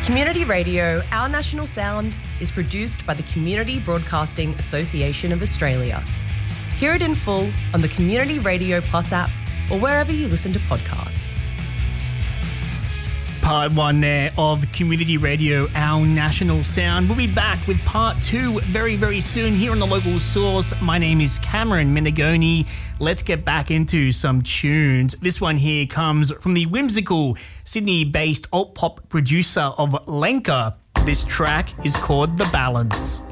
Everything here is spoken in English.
Community Radio, Our National Sound, is produced by the Community Broadcasting Association of Australia. Hear it in full on the Community Radio Plus app or wherever you listen to podcasts. Part 1 there of Community Radio, Our National Sound. We'll be back with Part 2 very, very soon here on The Local Source. My name is Cameron Menegoni. Let's get back into some tunes. This one here comes from the whimsical Sydney-based alt-pop producer of Lenka. This track is called The Balance.